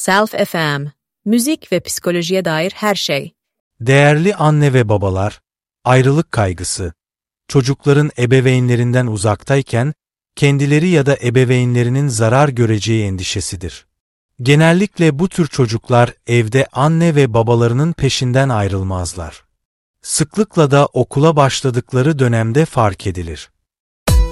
Self FM, müzik ve psikolojiye dair her şey. Değerli anne ve babalar, ayrılık kaygısı, çocukların ebeveynlerinden uzaktayken, kendileri ya da ebeveynlerinin zarar göreceği endişesidir. Genellikle bu tür çocuklar evde anne ve babalarının peşinden ayrılmazlar. Sıklıkla da okula başladıkları dönemde fark edilir.